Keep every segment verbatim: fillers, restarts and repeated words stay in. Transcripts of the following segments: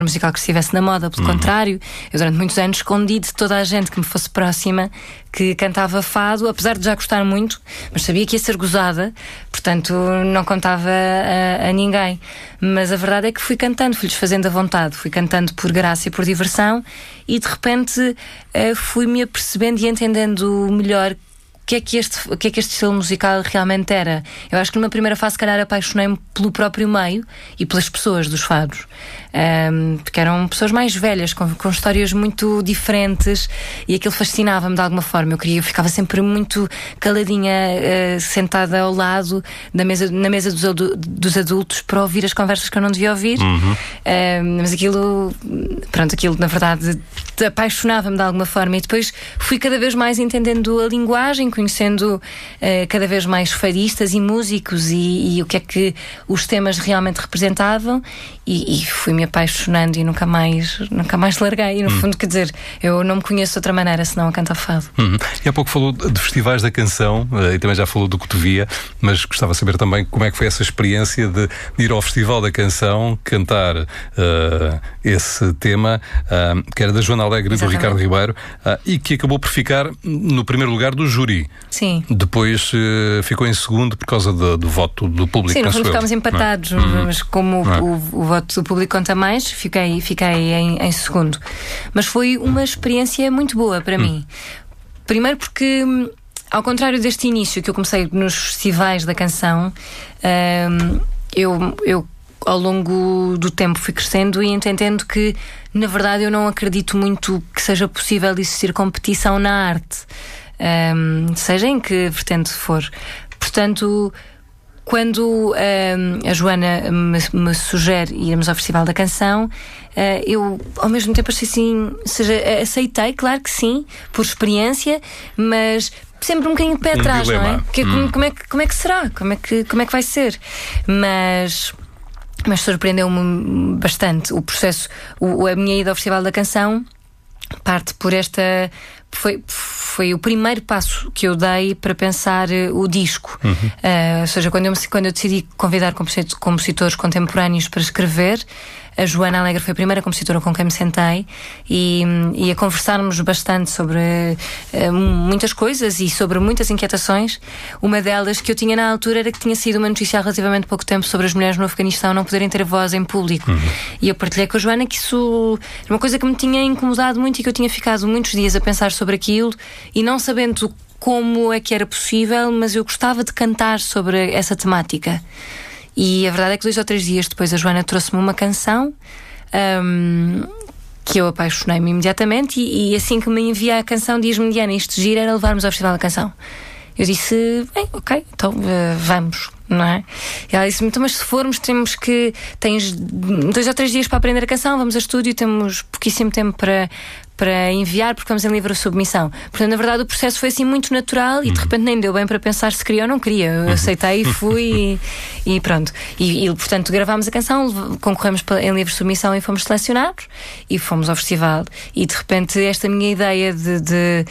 musical que estivesse na moda, pelo uhum. contrário, eu durante muitos anos escondi de toda a gente que me fosse próxima que cantava fado, apesar de já gostar muito, mas sabia que ia ser gozada, portanto não contava a, a ninguém. Mas a verdade é que fui cantando, fui-lhes fazendo a vontade, fui cantando por graça e por diversão, e de repente fui-me apercebendo e entendendo melhor o que é que este, o que é que este estilo musical realmente era. Eu acho que numa primeira fase, se calhar, apaixonei-me pelo próprio meio e pelas pessoas dos fados, um, porque eram pessoas mais velhas, com, com histórias muito diferentes, e aquilo fascinava-me de alguma forma. Eu queria, eu ficava sempre muito caladinha, uh, sentada ao lado da mesa, na mesa dos, dos adultos, para ouvir as conversas que eu não devia ouvir. Uhum. Uh, mas aquilo, pronto, aquilo na verdade apaixonava-me de alguma forma, e depois fui cada vez mais entendendo a linguagem, conhecendo uh, cada vez mais fadistas e músicos, e, e o que é que os temas realmente representavam, e, e fui-me apaixonando e nunca mais, nunca mais larguei. No hum. fundo, quer dizer, eu não me conheço de outra maneira senão a cantar fado. Hum. E há pouco falou de festivais da canção, uh, e também já falou do Cotovia, mas gostava de saber também como é que foi essa experiência de, de ir ao Festival da Canção, cantar uh, esse tema, uh, que era da Joana Alegre e do Ricardo Ribeiro, uh, e que acabou por ficar no primeiro lugar do júri. Sim. Depois uh, ficou em segundo por causa do, do voto do público. Sim, no fundo ficámos empatados, uhum. mas como o, o, o voto do público conta mais, fiquei, fiquei em, em segundo. Mas foi uma experiência muito boa para uhum. mim. Primeiro porque, ao contrário deste início que eu comecei nos festivais da canção, um, eu, eu ao longo do tempo fui crescendo e entendendo que, na verdade, eu não acredito muito que seja possível existir competição na arte. Um, seja em que vertente for. Portanto, quando um, a Joana me, me sugere irmos ao Festival da Canção, uh, eu ao mesmo tempo achei assim, seja, aceitei, claro que sim, por experiência, mas sempre um bocadinho de pé atrás, um não é? Porque, hum. como, como, é que, como é que será? Como é que, como é que vai ser? Mas Mas surpreendeu-me bastante o processo. O, a minha ida ao Festival da Canção parte por esta... Foi, foi o primeiro passo que eu dei para pensar uh, o disco. Uhum. Uh, ou seja, quando eu, quando eu decidi convidar compositores contemporâneos para escrever, a Joana Alegre foi a primeira compositora com quem me sentei, e, e a conversarmos bastante sobre uh, muitas coisas e sobre muitas inquietações. Uma delas que eu tinha na altura era que tinha sido uma notícia há relativamente pouco tempo sobre as mulheres no Afeganistão não poderem ter voz em público. Uhum. E eu partilhei com a Joana que isso era uma coisa que me tinha incomodado muito e que eu tinha ficado muitos dias a pensar sobre aquilo e não sabendo como é que era possível, mas eu gostava de cantar sobre essa temática. E a verdade é que dois ou três dias depois a Joana trouxe-me uma canção um, que eu apaixonei-me imediatamente, e, e assim que me envia a canção diz-me: Diana, isto gira era levarmos ao Festival da Canção. Eu disse: bem, ok, então uh, vamos, não é? E ela disse-me: então, mas se formos, temos que... tens dois ou três dias para aprender a canção, vamos a estúdio, temos pouquíssimo tempo para... para enviar, porque vamos em livre submissão. Portanto, na verdade, o processo foi assim muito natural, e de repente nem deu bem para pensar se queria ou não queria. Eu aceitei e fui e, e pronto. E, e, portanto, gravámos a canção, concorremos em livre submissão e fomos selecionados e fomos ao festival. E de repente esta minha ideia de, de,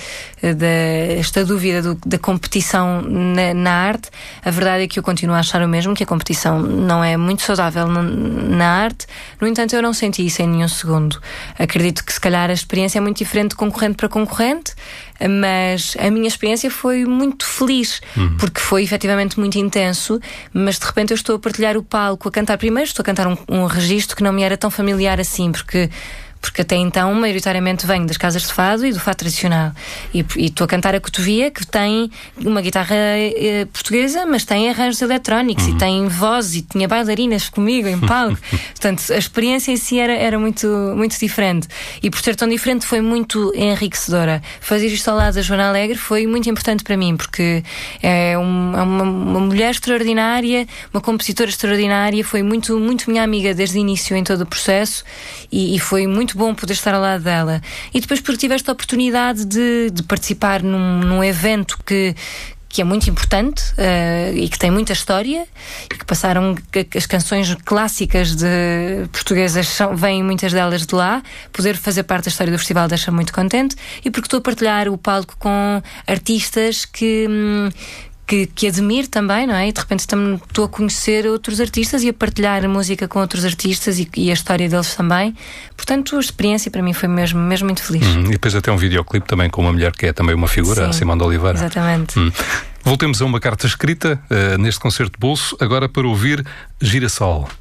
de esta dúvida do, da competição na, na arte, a verdade é que eu continuo a achar o mesmo, que a competição não é muito saudável na, na arte. No entanto, eu não senti isso em nenhum segundo. Acredito que se calhar a experiência é muito diferente de concorrente para concorrente, mas a minha experiência foi muito feliz, uhum. porque foi efetivamente muito intenso. Mas de repente eu estou a partilhar o palco, a cantar. Primeiro estou a cantar um, um registro que não me era tão familiar assim, porque porque até então maioritariamente venho das casas de fado e do fado tradicional, e, e estou a cantar a Cotovia, que tem uma guitarra eh, portuguesa, mas tem arranjos eletrónicos, uhum. e tem voz, e tinha bailarinas comigo em palco. Portanto, a experiência em si era, era muito, muito diferente, e por ser tão diferente foi muito enriquecedora. Fazer isto ao lado da Joana Alegre foi muito importante para mim, porque é, um, é uma, uma mulher extraordinária, uma compositora extraordinária, foi muito, muito minha amiga desde o início em todo o processo, e, e foi muito bom poder estar ao lado dela. E depois porque tive esta oportunidade de, de participar num, num evento que, que é muito importante, uh, e que tem muita história, e que passaram as canções clássicas de portuguesas, são, vêm muitas delas de lá. Poder fazer parte da história do festival deixa-me muito contente, e porque estou a partilhar o palco com artistas que... Hum, que, que admiro também, não é? E de repente estou a conhecer outros artistas e a partilhar a música com outros artistas e, e a história deles também. Portanto, a experiência para mim foi mesmo, mesmo muito feliz. Hum, e depois até um videoclipe também com uma mulher que é também uma figura, Sim, a Simone de Oliveira. Exatamente. Hum. Voltemos a uma carta escrita uh, neste concerto de bolso, agora para ouvir Girassol.